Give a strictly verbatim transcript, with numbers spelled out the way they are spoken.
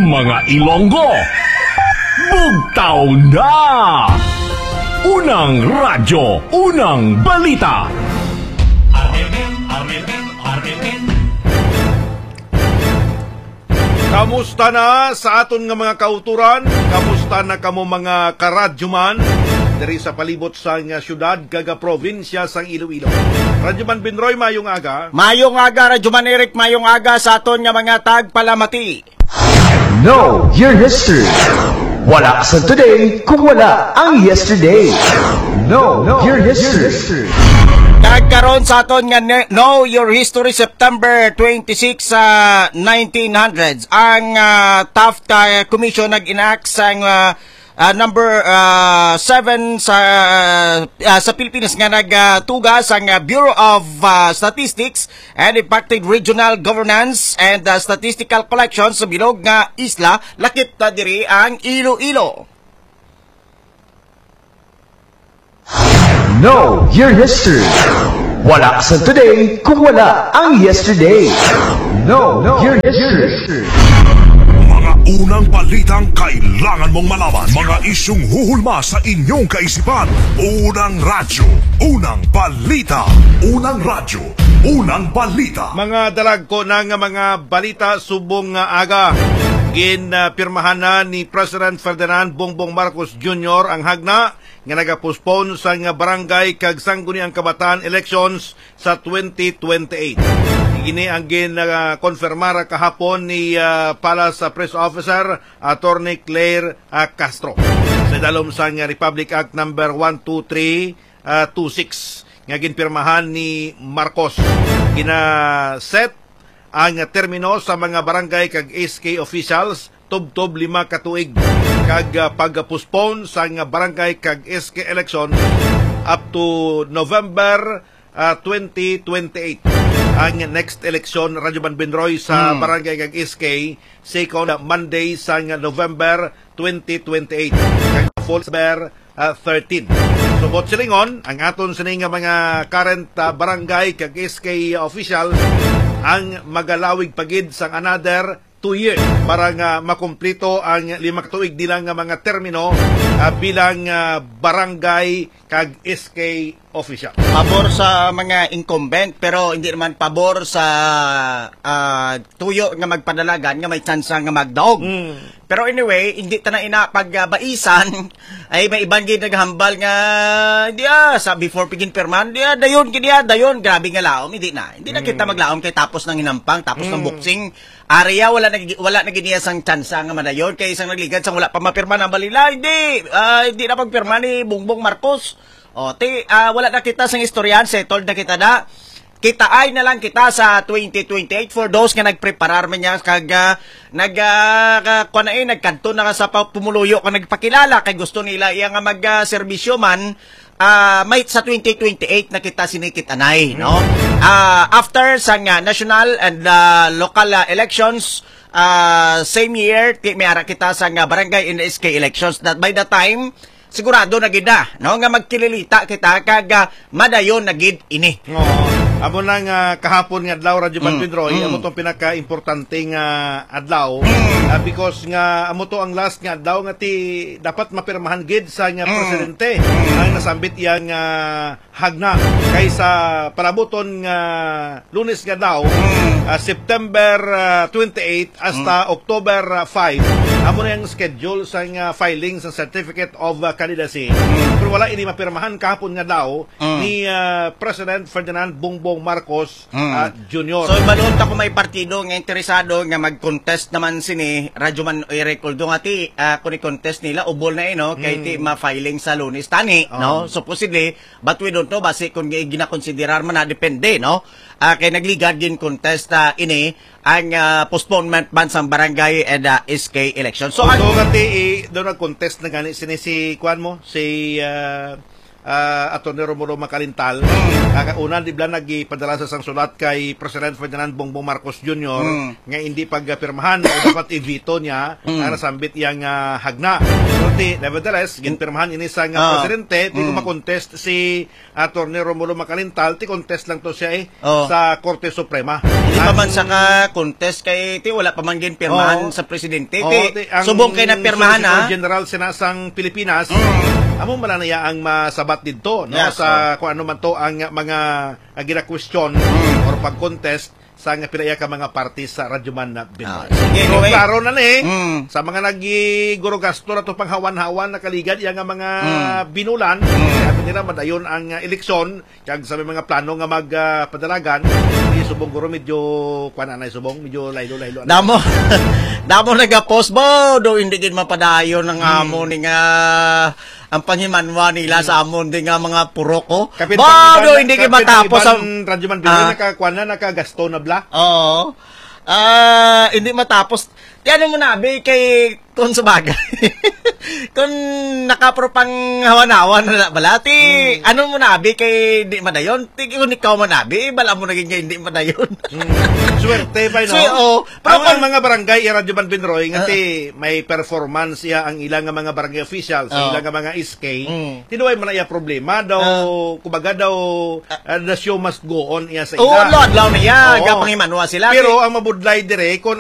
Mga Ilonggo, bugtaw na! Unang radyo, unang balita. Kamusta na sa aton nga mga kauturan? Kamusta na kamo mga karadyoman? Dari sa palibot sa nga syudad, kaga probinsya sang Iloilo. Radyoman Binroy, mayong aga. Mayong aga, Radyoman Eric, mayong aga sa aton nga mga tagpalamati. Know your history. Wala sa today kung wala ang yesterday. Know your history. Nagkaroon sa aton nga Know Your History September twenty-six sa uh, nineteen hundreds. Ang uh, Taft uh, Commission nag-enact sa uh, uh, number uh, seven sa uh, sa Pilipinas nga nagtugas ang uh, Bureau of uh, Statistics and Impacted Regional Governance and uh, Statistical Collections sa bilog nga isla, lakip ta diri ang Iloilo. Know your history. Wala sa today kung wala ang yesterday. Know your history. Mga unang balitang kailangan mong malaman. Mga isyung huhulma sa inyong kaisipan. Unang radyo, unang balita. Unang radyo, unang balita. Mga dalag ko na nga mga balita subong nga aga. Ginpirmahan na ni President Ferdinand Bongbong Marcos Junior ang hagna nga nagapospone sa nga barangay kag sangguniang kabataan elections sa twenty twenty-eight. Ini ang gin-konfirmara uh, kahapon ni uh, Palace uh, Press Officer Attorney Claire uh, Castro sa dalom sa nga Republic Act number one two three two six nga ginpirmahan ni Marcos. Gina-set ang termino sa mga barangay kag S K officials tub-tub lima katuig kag uh, pag-postpone sa nga barangay kag S K election up to November uh, twenty twenty-eight. Ang next election, Radyoman Binroy, sa hmm. barangay kag S K second uh, Monday sa nga November twenty twenty-eight kag November uh, thirteen. So bot silingon ang aton sini nga mga current uh, barangay kag S K officials ang magalawig pagid sang another two years para nga makumplito ang lima tuig dilang nga mga termino uh, bilang uh, barangay kag S K official. Pabor sa mga incumbent pero hindi naman pabor sa uh, tuyo nga magpadalagan nga may chance nga magdaog. Mm. Pero anyway, hindi ta na ina pagbaisan ay may ibang gid naghambal nga diya sa before pigin perman diya dayon kini dayon grabe nga laom hindi na. Hindi na kita maglaom kay tapos ng hinampang tapos mm. ng boxing area wala na wala na giniya sang chance nga madayon kay isang nagligad sang wala pa mapirma ng balila hindi uh, hindi na pagpirma ni Bongbong Marcos. O, ti, uh, wala na kita sa istoryan, settled na kita na. Kita ay na lang kita sa twenty twenty-eight for those nga nagpreparar man niya kag uh, nag uh, kuan ay nagkanto na sa pumuluyo kag nagpakilala kay gusto nila iya nga mag-serbisyo uh, man uh, may sa twenty twenty-eight na kita sinikit anay, no? Uh, after sa nga national and uh, local uh, elections uh, same year ti may ara kita sa nga barangay and S K elections that by the time sigurado na gid na, no, nga magkililita kita kag uh, madayon na gid ini. Oo. Amo nang uh, kahapon nga adlaw Radyoman mm. Binroy, mm. amo tong pinaka-importante nga adlaw mm. uh, because nga amo to ang last nga adlaw nga ti dapat mapirmahan gid sa nga mm. presidente mm. ang nasambit iyang uh, hagna kaysa palabuton nga Lunes nga daw mm. uh, September uh, twenty-eight hasta mm. October uh, five amo na yung schedule sa nga filing sa Certificate of uh, Candidacy. Mm. Pero wala ini mapirmahan kahapon nga daw mm. ni uh, President Ferdinand Bongbong Marcos mm. uh, Junior. So balon ta ko may partido nga interesado nga mag-contest naman sini Radyoman Eric Oldo nga ti uh, kung i-contest nila ubol na eh, no? Kay mm. ti ma-filing sa Lunes tani, um. no? Supposedly, but we don't know basi kung ginakonsiderar man na depende, no? Uh, kay nagligad din contest uh, ini ang uh, postponement man sa barangay and uh, S K election. So ano nga ti eh, doon nag-contest na gani sini si kuan mo si uh, uh, Atty. Romolo Macalintal. Mm. Una, di ba nagpadala sa sang sulat kay President Ferdinand Bongbong Marcos Junior Mm. nga hindi pagpirmahan o dapat i-veto niya mm. na nasambit iyang uh, hagna. So, Ati, nevertheless, ginpirmahan ini sa nga Ah. presidente, di ko Mm. makontest si Atty. Romulo Macalintal, ti contest lang to siya eh, Oh. sa Korte Suprema. Hindi pa Ang- man sa ka contest kay ti wala pa man ginpirmahan Oo. sa presidente. Oo, Ti, ti, ang subong kay na pirmahan Solicitor ha. General Sinasang Pilipinas, amo malanaya ang masabat dito no Yes, sa kung ano man to ang mga uh, gina-question or pag-contest sa nga pilaya ka mga party sa Radyoman na Binoy. Ah, sige, So, anyway. klaro na ni Mm. sa mga nagiguro gasto na to panghawan-hawan na kaligad yang nga mga Mm. binulan sabi nila madayon ang uh, eleksyon kag sa may mga plano nga magpadalagan uh, subong guro medyo kuan anay subong medyo laylo-laylo. Damo damo nagapost bo do hindi gid mapadayon ng Hmm. amo ni nga ang panghimanwa nila sa amon di nga mga puroko. Kapit Bo do hindi gid matapos ang Radyoman Binoy Ah. nakakuan na nakagasto na bla. Oo. Ah, hindi matapos. Di ano mo nabi kay kung sabagay. Kung nakapropang hawan-hawan na balati, Hmm. ano mo nabi kay di madayon? Ti kung ikaw manabi, bala mo naging kay hindi madayon. Swerte pa no. So, oh, Pero pero ang mga barangay i Radyoman Binoy ngati may performance iya ang ilang nga mga barangay officials, Oh. ilang nga mga S K. Mm. Tinuay man na iya problema daw kumbaga daw uh, the show must go on iya sa Oo, ila. Lord, law niya, Oo. gapang imanwa sila. Pero ang mabudlay dire kung